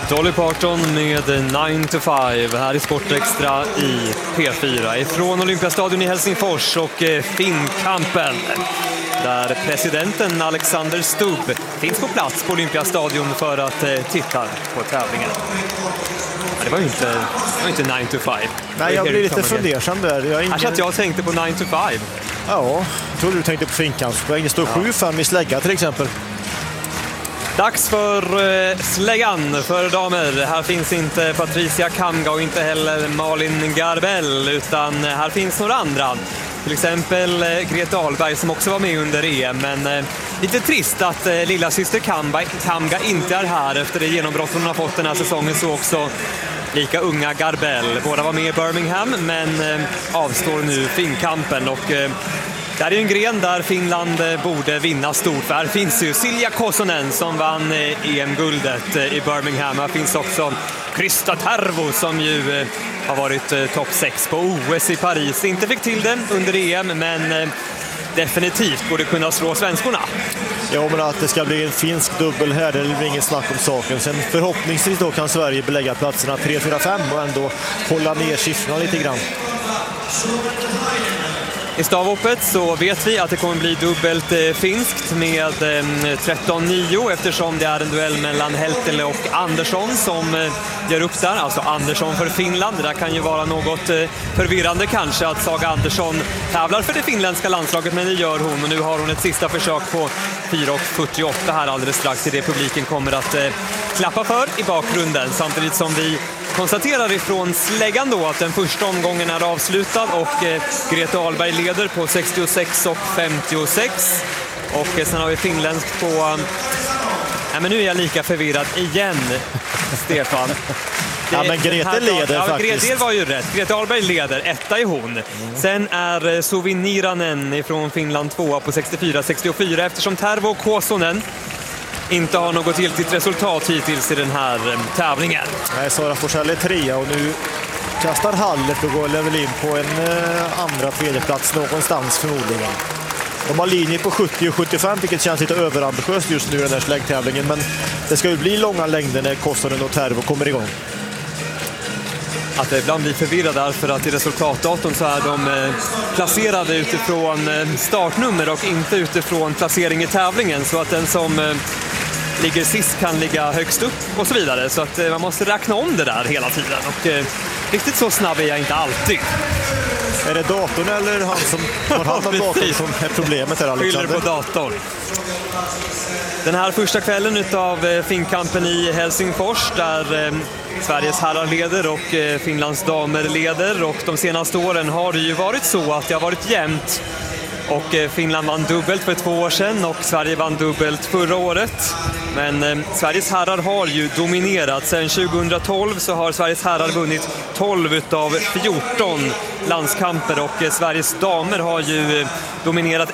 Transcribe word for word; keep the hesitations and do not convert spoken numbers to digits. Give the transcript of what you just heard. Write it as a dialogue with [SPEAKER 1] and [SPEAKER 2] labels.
[SPEAKER 1] Dolly Parton med nine to five här i Sportextra i P fyra ifrån Olympiastadion i Helsingfors och Finnkampen där presidenten Alexander Stubb finns på plats på Olympiastadion för att titta på tävlingen. Det var ju inte, det var inte nine to five.
[SPEAKER 2] Nej, jag blir lite fundersam där. Jag, ingen...
[SPEAKER 1] att jag tänkte på nine to five.
[SPEAKER 2] Ja, jag tror du tänkte på Finnkampen. Det står sju fem i slägga till exempel.
[SPEAKER 1] Dags för eh, släggan för damer. Här finns inte Patricia Kamga och inte heller Malin Garbell, utan här finns några andra. Till exempel eh, Greta Ahlberg som också var med under E M. Men eh, lite trist att eh, lilla syster Kamga, Kamga inte är här efter det genombrott hon har fått den här säsongen. Så också lika unga Garbell. Båda var med i Birmingham men eh, avstår nu Finnkampen och... Eh, Det är en gren där Finland borde vinna stort. Här finns ju Silja Kosonen som vann E M-guldet i Birmingham. Här finns också Krista Tervo som ju har varit topp sex på O S i Paris. Inte fick till det under E M men definitivt borde kunna slå svenskorna.
[SPEAKER 2] Ja, men att det ska bli en finsk dubbel här, det är inget snack om saken. Sen förhoppningsvis då kan Sverige belägga platserna tre fyra fem och ändå hålla ner siffrorna lite grann.
[SPEAKER 1] I stavhoppet så vet vi att det kommer bli dubbelt eh, finskt med eh, tretton nio eftersom det är en duell mellan Heltele och Andersson som eh, gör upp där. Alltså Andersson för Finland. Det där kan ju vara något eh, förvirrande kanske att Saga Andersson tävlar för det finländska landslaget, men det gör hon. Och nu har hon ett sista försök på fyra fyrtioåtta här alldeles strax till det publiken kommer att eh, klappa för i bakgrunden. Samtidigt som vi konstaterar ifrån släggan då att den första omgången är avslutad och eh, Greta Ahlberg leder på sextiosex och femtiosex. Och eh, sen har vi finländskt på... Eh, nej, men nu är jag lika förvirrad igen, Stefan. Det,
[SPEAKER 2] ja, men Greta leder
[SPEAKER 1] ja,
[SPEAKER 2] faktiskt.
[SPEAKER 1] Det var ju rätt. Greta Ahlberg leder, etta är hon. Mm. Sen är eh, Suvi Niranen ifrån Finland tvåa på sextiofyra sextiofyra eftersom Tervo Kosonen inte har något giltigt resultat hittills i den här um, tävlingen.
[SPEAKER 2] Nej, Sara Forsell är trea och nu kastar Hallert och går level in på en eh, andra tredje plats någonstans förmodligen. De har linjer på sjuttio och sjuttiofem, vilket känns lite överambitiöst just nu i den här släggtävlingen, men det ska ju bli långa längder när Kosonen och Tervo kommer igång.
[SPEAKER 1] Att det ibland blir förvirrad därför att i resultatdatorn så är de eh, placerade utifrån eh, startnummer och inte utifrån placering i tävlingen, så att den som eh, ligger sist kan ligga högst upp och så vidare, så att eh, man måste räkna om det där hela tiden och eh, riktigt så snabb är jag inte alltid.
[SPEAKER 2] Är det datorn eller han som har hand om datorn som är problemet här, Alexander?
[SPEAKER 1] Skyller på datorn. Den här första kvällen utav Finnkampen i Helsingfors där eh, Sveriges herrar leder och eh, Finlands damer leder, och de senaste åren har det ju varit så att det har varit jämnt. Och eh, Finland vann dubbelt för två år sedan och Sverige vann dubbelt förra året. Men eh, Sveriges herrar har ju dominerat. Sedan tjugohundratolv så har Sveriges herrar vunnit tolv utav fjorton landskamper och eh, Sveriges damer har ju eh, dominerat